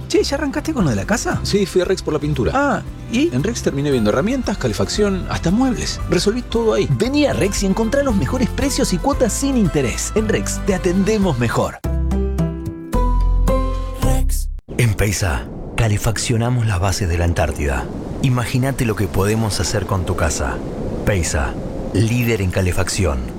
Che, ¿ya arrancaste con lo de la casa? Sí, fui a Rex por la pintura. Ah, ¿y? En Rex terminé viendo herramientas, calefacción, hasta muebles. Resolví todo ahí. Vení a Rex y encontrá los mejores precios y cuotas sin interés. En Rex te atendemos mejor. Rex. En Peisa, calefaccionamos las bases de la Antártida. Imagínate lo que podemos hacer con tu casa. Peisa, líder en calefacción.